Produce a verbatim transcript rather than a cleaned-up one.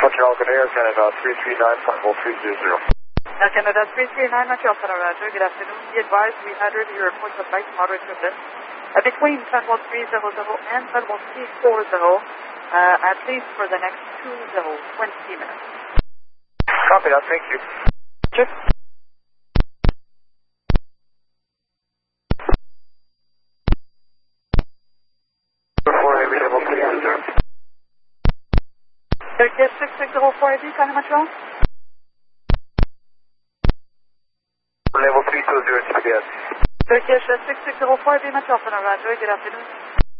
Montreal, good air, Canada three three nine, final three zero zero. Uh, Canada three three nine, Montreal, Center, Roger. Good afternoon. Be advised, we had earlier reports of light moderate turbulence uh, between Federal three hundred and Federal three forty uh, at least for the next two zero, twenty minutes. Copy that, thank you. Sure. four A, reasonable, three zero zero. Turkish six six zero four A B, Canada, Montreal. Level three two zero, T B S. Turkish six six zero four A B, Montreal, Center, Roger. Good afternoon.